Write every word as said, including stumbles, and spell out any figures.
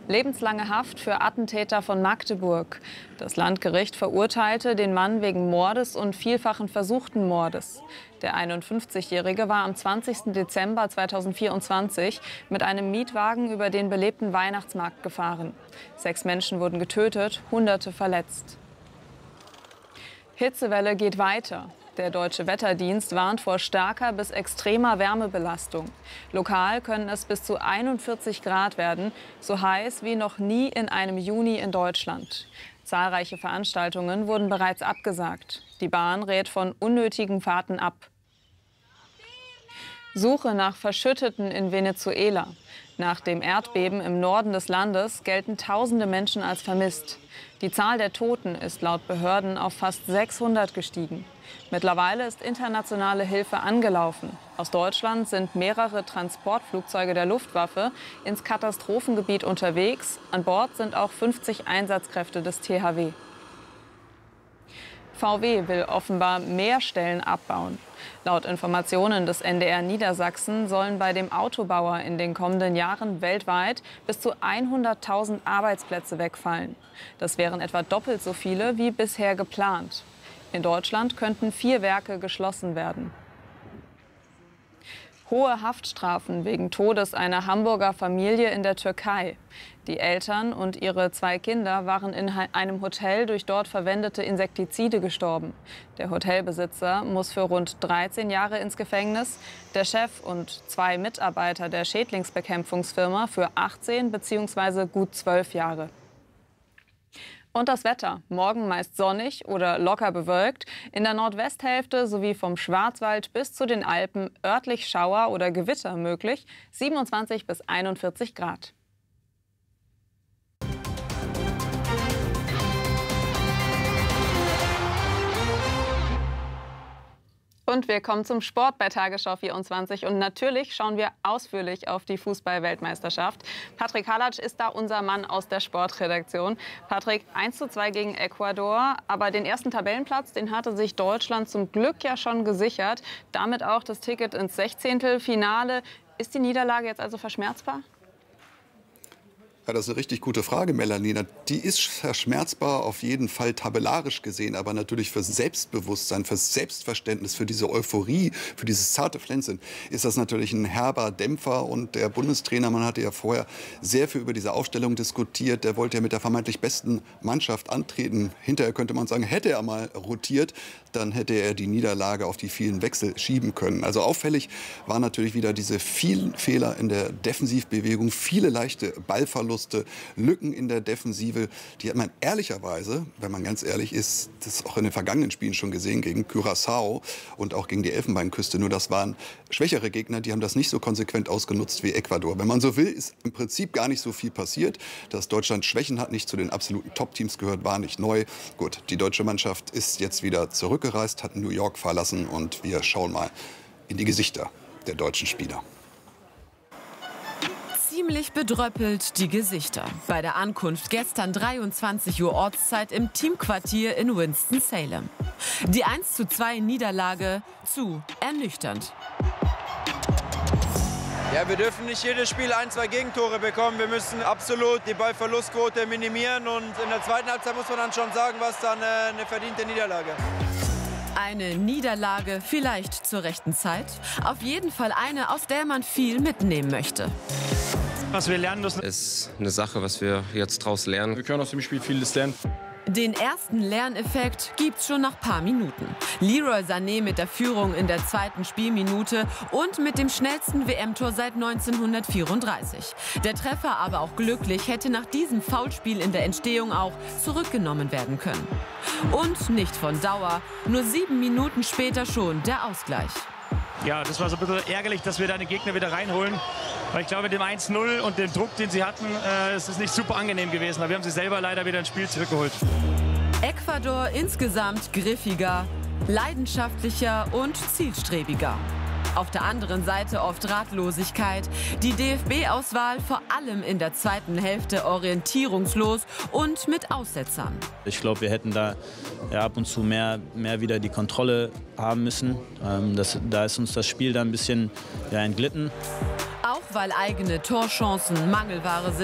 Lebenslange Haft für Attentäter von Magdeburg. Das Landgericht verurteilte den Mann wegen Mordes und vielfachen versuchten Mordes. Der einundfünfzigjährige war am zwanzigsten Dezember zweitausendvierundzwanzig mit einem Mietwagen über den belebten Weihnachtsmarkt gefahren. Sechs Menschen wurden getötet, Hunderte verletzt. Hitzewelle geht weiter. Der Deutsche Wetterdienst warnt vor starker bis extremer Wärmebelastung. Lokal können es bis zu einundvierzig Grad werden, so heiß wie noch nie in einem Juni in Deutschland. Zahlreiche Veranstaltungen wurden bereits abgesagt. Die Bahn rät von unnötigen Fahrten ab. Suche nach Verschütteten in Venezuela. Nach dem Erdbeben im Norden des Landes gelten tausende Menschen als vermisst. Die Zahl der Toten ist laut Behörden auf fast sechshundert gestiegen. Mittlerweile ist internationale Hilfe angelaufen. Aus Deutschland sind mehrere Transportflugzeuge der Luftwaffe ins Katastrophengebiet unterwegs. An Bord sind auch fünfzig Einsatzkräfte des T H W. V W will offenbar mehr Stellen abbauen. Laut Informationen des N D R Niedersachsen sollen bei dem Autobauer in den kommenden Jahren weltweit bis zu hunderttausend Arbeitsplätze wegfallen. Das wären etwa doppelt so viele wie bisher geplant. In Deutschland könnten vier Werke geschlossen werden. Hohe Haftstrafen wegen Todes einer Hamburger Familie in der Türkei. Die Eltern und ihre zwei Kinder waren in einem Hotel durch dort verwendete Insektizide gestorben. Der Hotelbesitzer muss für rund dreizehn Jahre ins Gefängnis, der Chef und zwei Mitarbeiter der Schädlingsbekämpfungsfirma für achtzehn bzw. gut zwölf Jahre. Und das Wetter. Morgen meist sonnig oder locker bewölkt. In der Nordwesthälfte sowie vom Schwarzwald bis zu den Alpen örtlich Schauer oder Gewitter möglich. siebenundzwanzig bis einundvierzig Grad. Und wir kommen zum Sport bei Tagesschau vierundzwanzig. Und natürlich schauen wir ausführlich auf die Fußball-Weltmeisterschaft. Patrick Halatsch ist da unser Mann aus der Sportredaktion. Patrick, eins zu zwei gegen Ecuador. Aber den ersten Tabellenplatz, den hatte sich Deutschland zum Glück ja schon gesichert. Damit auch das Ticket ins Sechzehntelfinale. Ist die Niederlage jetzt also verschmerzbar? Ja, das ist eine richtig gute Frage, Melanie. Die ist verschmerzbar, auf jeden Fall tabellarisch gesehen, aber natürlich fürs Selbstbewusstsein, fürs Selbstverständnis, für diese Euphorie, für dieses zarte Pflänzchen ist das natürlich ein herber Dämpfer. Und der Bundestrainer, man hatte ja vorher sehr viel über diese Aufstellung diskutiert, der wollte ja mit der vermeintlich besten Mannschaft antreten. Hinterher könnte man sagen, hätte er mal rotiert, dann hätte er die Niederlage auf die vielen Wechsel schieben können. Also auffällig waren natürlich wieder diese vielen Fehler in der Defensivbewegung, viele leichte Ballverluste, Lücken in der Defensive. Die hat man ehrlicherweise, wenn man ganz ehrlich ist, das auch in den vergangenen Spielen schon gesehen, gegen Curaçao und auch gegen die Elfenbeinküste. Nur das waren schwächere Gegner, die haben das nicht so konsequent ausgenutzt wie Ecuador. Wenn man so will, ist im Prinzip gar nicht so viel passiert. Dass Deutschland Schwächen hat, nicht zu den absoluten Top-Teams gehört, war nicht neu. Gut, die deutsche Mannschaft ist jetzt wieder zurückgereist, hat New York verlassen und wir schauen mal in die Gesichter der deutschen Spieler. Ziemlich bedröppelt die Gesichter. Bei der Ankunft gestern dreiundzwanzig Uhr Ortszeit im Teamquartier in Winston-Salem. Die eins zu zwei Niederlage zu ernüchternd. Ja, wir dürfen nicht jedes Spiel ein, zwei Gegentore bekommen. Wir müssen absolut die Ballverlustquote minimieren. Und in der zweiten Halbzeit muss man dann schon sagen, was dann eine verdiente Niederlage. Eine Niederlage vielleicht zur rechten Zeit. Auf jeden Fall eine, aus der man viel mitnehmen möchte. Was wir lernen müssen, ist eine Sache, was wir jetzt daraus lernen. Wir können aus dem Spiel vieles lernen. Den ersten Lerneffekt gibt's schon nach ein paar Minuten. Leroy Sané mit der Führung in der zweiten Spielminute und mit dem schnellsten W M-Tor seit neunzehnhundertvierunddreißig. Der Treffer, aber auch glücklich, hätte nach diesem Foulspiel in der Entstehung auch zurückgenommen werden können. Und nicht von Dauer, nur sieben Minuten später schon der Ausgleich. Ja, das war so ein bisschen ärgerlich, dass wir da den Gegner wieder reinholen. Weil ich glaube, mit dem eins null und dem Druck, den sie hatten, äh, es ist nicht super angenehm gewesen. Aber wir haben sie selber leider wieder ins Spiel zurückgeholt. Ecuador insgesamt griffiger, leidenschaftlicher und zielstrebiger. Auf der anderen Seite oft Ratlosigkeit. Die D F B-Auswahl vor allem in der zweiten Hälfte orientierungslos und mit Aussetzern. Ich glaube, wir hätten da ja, ab und zu mehr, mehr wieder die Kontrolle haben müssen. Ähm, das, da ist uns das Spiel da ein bisschen ja, entglitten. Auch weil eigene Torchancen Mangelware sind.